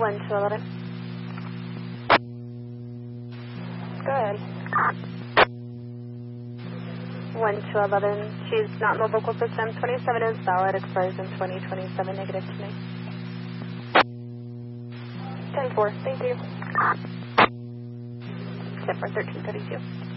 1 to 11. Go ahead. 1 to 11. She's not mobile system. 27 is valid. Expires in 2027. Negative to me. 10-4. Thank you. Except for 1332.